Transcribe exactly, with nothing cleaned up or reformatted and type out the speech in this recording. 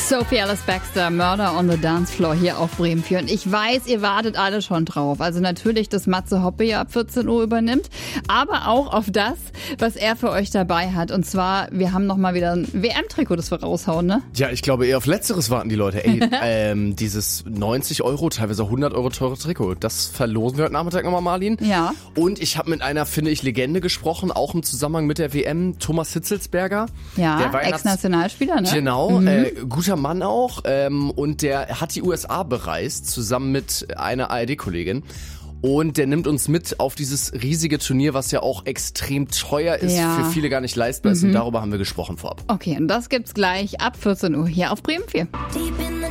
Sophie Alice Baxter, Murder on the Dance Floor hier auf Bremen vier. Und ich weiß, ihr wartet alle schon drauf. Also natürlich, dass Matze Hoppe ja ab vierzehn Uhr übernimmt, aber auch auf das, was er für euch dabei hat. Und zwar, wir haben nochmal wieder ein W M-Trikot, das wir raushauen, ne? Ja, ich glaube eher auf Letzteres warten die Leute. Ey, ähm, dieses neunzig Euro, teilweise hundert Euro teure Trikot, das verlosen wir heute Nachmittag nochmal, Marlin. Ja. Und ich habe mit einer, finde ich, Legende gesprochen, auch im Zusammenhang mit der W M, Thomas Hitzelsberger. Ja, der Weihnachts- Ex-Nationalspieler, ne? Genau, mhm. äh, guter Mann auch. Ähm, und der hat die U S A bereist, zusammen mit einer A R D-Kollegin. Und der nimmt uns mit auf dieses riesige Turnier, was ja auch extrem teuer ist, Ja. für viele gar nicht leistbar ist. Mhm. Und darüber haben wir gesprochen vorab. Okay, und das gibt's gleich ab vierzehn Uhr hier auf Bremen vier.